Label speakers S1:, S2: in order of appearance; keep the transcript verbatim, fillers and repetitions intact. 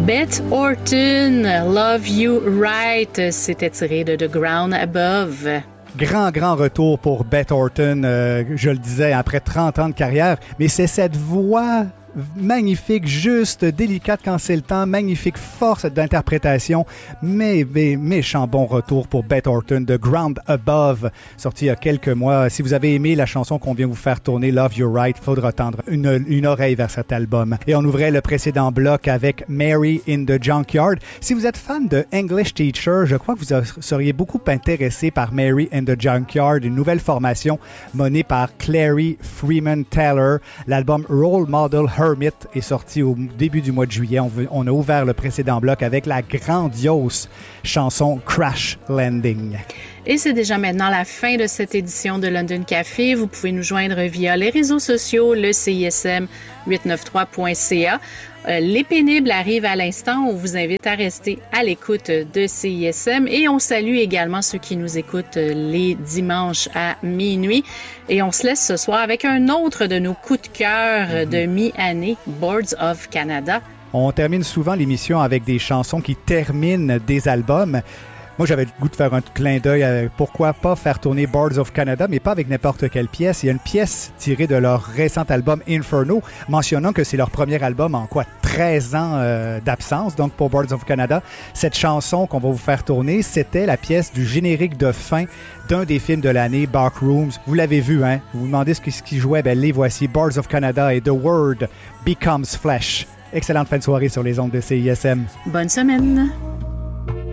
S1: Beth Orton, Love You Right, c'était tiré de The Ground Above.
S2: Grand, grand retour pour Beth Orton, euh, je le disais, après trente ans de carrière, mais c'est cette voix magnifique, juste, délicate quand c'est le temps, magnifique force d'interprétation, mais, mais méchant bon retour pour Beth Orton, The Ground Above, sorti il y a quelques mois. Si vous avez aimé la chanson qu'on vient vous faire tourner, Love You Right, il faudra tendre une, une oreille vers cet album. Et on ouvrait le précédent bloc avec Mary in the Junkyard. Si vous êtes fan de English Teacher, je crois que vous seriez beaucoup intéressé par Mary in the Junkyard, une nouvelle formation menée par Clary Freeman Taylor. L'album Role Model Hermit est sorti au début du mois de juillet. On, veut, on a ouvert le précédent bloc avec la grandiose chanson Crash Landing.
S1: Et c'est déjà maintenant la fin de cette édition de London Café. Vous pouvez nous joindre via les réseaux sociaux, le C I S M huit cent quatre-vingt-trois point C A. Euh, les pénibles arrivent à l'instant. On vous invite à rester à l'écoute de C I S M et on salue également ceux qui nous écoutent les dimanches à minuit. Et on se laisse ce soir avec un autre de nos coups de cœur mm-hmm. de mi-année, Boards of Canada.
S2: On termine souvent l'émission avec des chansons qui terminent des albums. Moi, j'avais le goût de faire un clin d'œil à pourquoi pas faire tourner Boards of Canada, mais pas avec n'importe quelle pièce. Il y a une pièce tirée de leur récent album Inferno, mentionnant que c'est leur premier album en quoi treize ans euh, d'absence. Donc, pour Boards of Canada, cette chanson qu'on va vous faire tourner, c'était la pièce du générique de fin d'un des films de l'année, Backrooms. Vous l'avez vu, hein? Vous vous demandez ce qui jouait, ben les voici, Boards of Canada et The Word Becomes Flesh. Excellente fin de soirée sur les ondes de C I S M.
S1: Bonne semaine.